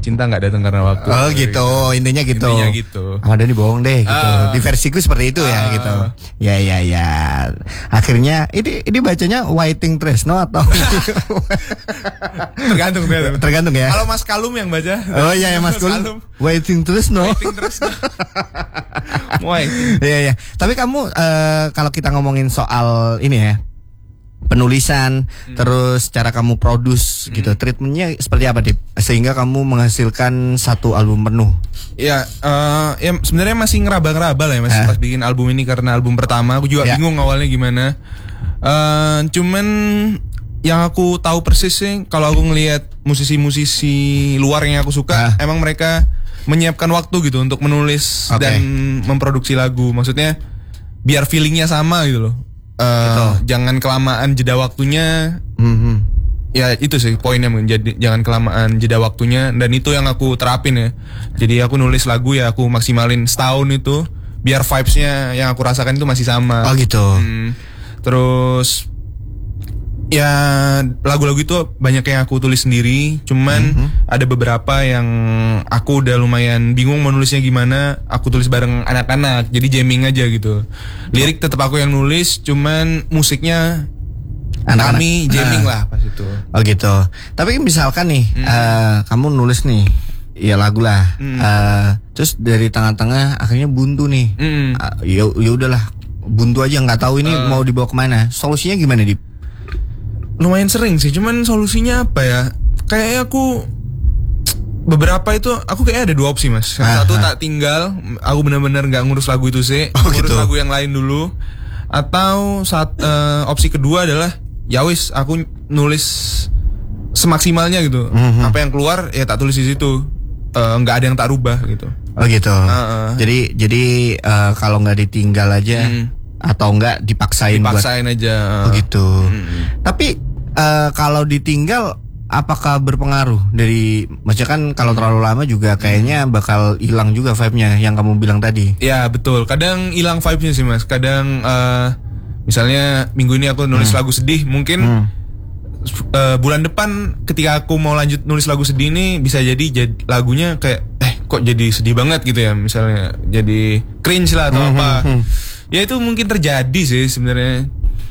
cinta nggak datang karena waktu. Oh gitu, intinya gitu. Intinya gitu. Ahmad Dhani bohong deh gitu. Di versiku seperti itu ya gitu. Ya. Akhirnya ini bacanya Waiting Tresno atau Tergantung ya. Kalau Mas Kalum yang baca. Oh iya ya Mas Kalum. Waiting Tresno. Iya. Tapi kamu kalau kita ngomongin soal ini ya, penulisan, terus cara kamu produce gitu, treatmentnya seperti apa Dip? Sehingga kamu menghasilkan satu album penuh. Ya sebenarnya masih ngeraba-ngeraba lah ya Mas pas bikin album ini, karena album pertama aku juga bingung awalnya gimana. Cuman yang aku tahu persis sih, kalau aku ngelihat musisi-musisi luar yang aku suka, emang mereka menyiapkan waktu gitu untuk menulis dan memproduksi lagu. Maksudnya biar feelingnya sama gitu loh. Jangan kelamaan jeda waktunya. Ya itu sih poinnya, jangan kelamaan jeda waktunya, dan itu yang aku terapin ya. Jadi aku nulis lagu ya aku maksimalin setahun itu biar vibes-nya yang aku rasakan itu masih sama. Oh gitu. Terus ya lagu-lagu itu banyak yang aku tulis sendiri, cuman ada beberapa yang aku udah lumayan bingung mau nulisnya gimana, aku tulis bareng anak-anak, jadi jamming aja gitu. Lirik tetap aku yang nulis, cuman musiknya anak-anak. Kami jamming lah pas itu. Oh gitu. Tapi misalkan nih kamu nulis nih ya lagu lah, terus dari tengah-tengah akhirnya buntu nih. Ya udahlah, buntu aja, nggak tahu ini mau dibawa kemana. Solusinya gimana Dip? Lumayan sering sih, cuman solusinya apa ya? Kayaknya aku beberapa itu aku kayaknya ada 2 opsi Mas. Satu tak tinggal, aku benar-benar nggak ngurus lagu itu sih, ngurus lagu yang lain dulu. Atau opsi kedua adalah ya wis aku nulis semaksimalnya gitu. Apa yang keluar ya tak tulis di situ, nggak ada yang tak rubah gitu. Oh gitu. Jadi kalau nggak ditinggal aja. Atau enggak dipaksain aja. Begitu. Tapi kalau ditinggal apakah berpengaruh dari, maksudnya kan kalau terlalu lama juga kayaknya bakal hilang juga vibe-nya yang kamu bilang tadi. Ya betul, kadang hilang vibe-nya sih Mas. Kadang misalnya minggu ini aku nulis lagu sedih, mungkin bulan depan ketika aku mau lanjut nulis lagu sedih ini bisa jadi lagunya kayak kok jadi sedih banget gitu ya, misalnya jadi cringe lah atau apa. Ya itu mungkin terjadi sih sebenarnya.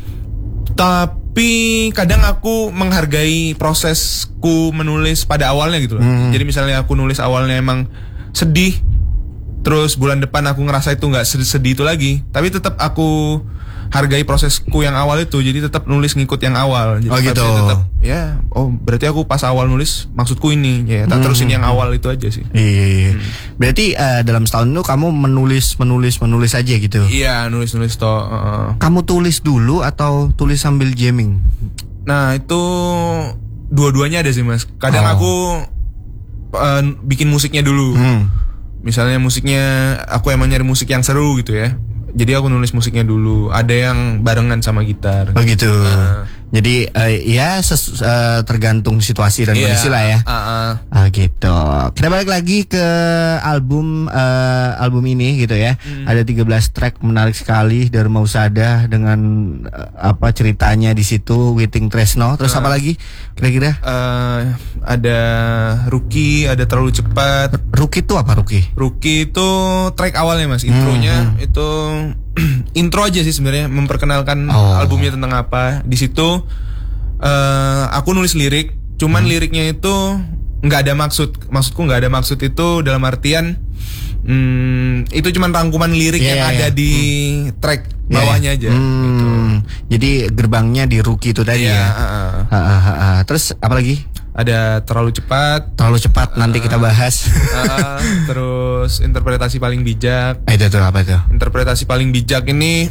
Tapi kadang aku menghargai prosesku menulis pada awalnya gitu loh. Jadi misalnya aku nulis awalnya emang sedih, terus bulan depan aku ngerasa itu nggak sedih itu lagi, tapi tetap aku hargai prosesku yang awal itu, jadi tetap nulis ngikut yang awal. Jadi gitu. Tetap ya, berarti aku pas awal nulis maksudku ini, ya tak terusin yang awal itu aja sih. Iya. Berarti dalam setahun itu kamu menulis aja gitu. Iya, nulis toh. Kamu tulis dulu atau tulis sambil jamming? Nah itu dua-duanya ada sih Mas. Kadang aku bikin musiknya dulu. Misalnya musiknya aku emang nyari musik yang seru gitu ya. Jadi aku nulis musiknya dulu. Ada yang barengan sama gitar. Begitu. Jadi ya tergantung situasi dan kondisi lah ya. Gitu. Kita balik lagi ke album ini gitu ya. Ada 13 track menarik sekali. Dharma Usada dengan apa ceritanya di situ, Waiting Tresno. Terus apa lagi kira-kira? Ada Rookie, ada Terlalu Cepat. Rookie itu apa Rookie? Rookie itu track awalnya Mas. Intronya itu intro aja sih sebenarnya, memperkenalkan albumnya tentang apa. Di situ aku nulis lirik, cuman liriknya itu nggak ada maksudku nggak ada maksud itu dalam artian itu cuman rangkuman lirik yang ada di track bawahnya aja. Gitu. Jadi gerbangnya di Rookie itu tadi ya. Terus apa lagi? Ada Terlalu Cepat. Nanti kita bahas. Terus Interpretasi Paling Bijak. Itu tuh apa itu? Interpretasi Paling Bijak ini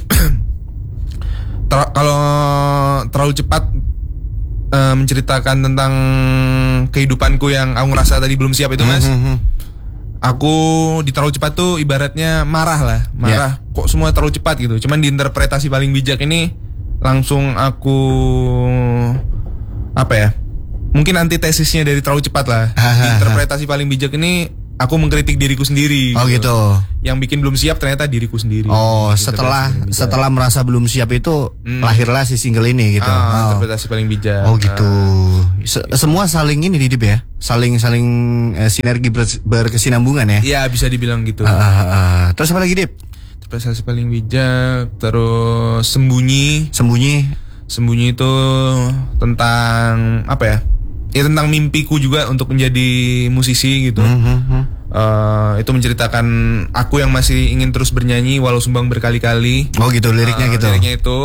kalau Terlalu Cepat menceritakan tentang kehidupanku yang aku ngerasa tadi belum siap itu Mas. Aku di Terlalu Cepat tuh ibaratnya marah. Kok semua terlalu cepat gitu. Cuman di Interpretasi Paling Bijak ini langsung aku apa ya? Mungkin antitesisnya dari Terlalu Cepat lah. Di Interpretasi Paling Bijak ini aku mengkritik diriku sendiri. Oh gitu. Yang bikin belum siap ternyata diriku sendiri. Oh, setelah merasa belum siap itu lahirlah si single ini gitu. Interpretasi paling bijak. Oh gitu. Semua saling ini Didip ya. Saling sinergi berkesinambungan ya. Iya, bisa dibilang gitu. Terus apa lagi, Dip? Interpretasi paling bijak, terus sembunyi. Sembunyi itu tentang apa ya? Ya tentang mimpiku juga untuk menjadi musisi gitu. Itu menceritakan aku yang masih ingin terus bernyanyi walau sumbang berkali-kali. Oh gitu liriknya gitu. Liriknya itu.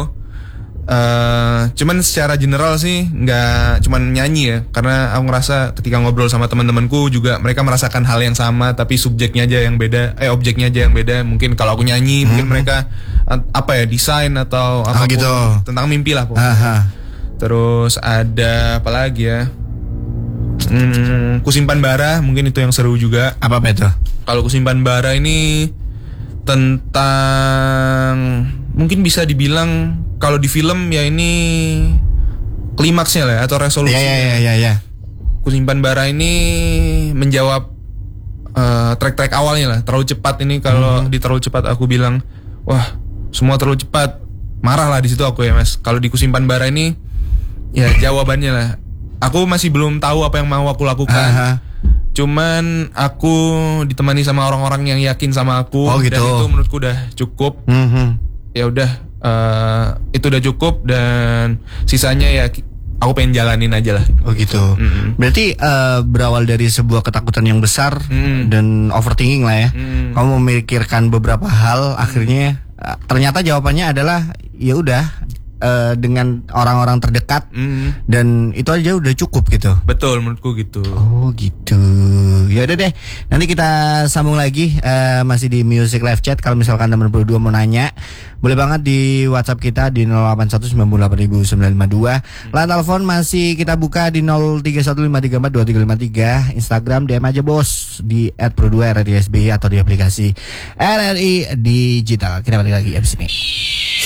Cuman secara general sih nggak cuman nyanyi ya, karena aku ngerasa ketika ngobrol sama teman-temanku juga mereka merasakan hal yang sama tapi subjeknya aja yang beda, objeknya aja yang beda. Mungkin kalau aku nyanyi mungkin mereka desain atau apapun gitu. Tentang mimpi lah pokoknya. Terus ada apa lagi ya? Kusimpan Bara, mungkin itu yang seru juga. Apa itu? Kalau Kusimpan Bara ini tentang, mungkin bisa dibilang kalau di film ya ini klimaksnya lah atau resolusinya. Ya. Kusimpan Bara ini menjawab track-track awalnya lah. Terlalu cepat ini, kalau di terlalu cepat aku bilang, wah semua terlalu cepat, marah lah di situ aku ya Mas. Kalau di Kusimpan Bara ini ya jawabannya lah. Aku masih belum tahu apa yang mau aku lakukan. Cuman aku ditemani sama orang-orang yang yakin sama aku. Oh, gitu. Dan itu menurutku udah cukup. Ya udah, itu udah cukup dan sisanya ya aku pengen jalanin aja lah. Oh gitu. Berarti berawal dari sebuah ketakutan yang besar dan overthinking lah ya. Kamu memikirkan beberapa hal, akhirnya ternyata jawabannya adalah ya udah. Dengan orang-orang terdekat dan itu aja udah cukup gitu. Betul, menurutku gitu. Oh gitu. Ya udah deh, nanti kita sambung lagi masih di Music Live Chat. Kalau misalkan teman berdua mau nanya, boleh banget di WhatsApp kita di 08198952. Line telepon masih kita buka di 0315342353. Instagram DM aja bos di @pro2rrsby atau di aplikasi RRI Digital. Kita balik lagi abis ini.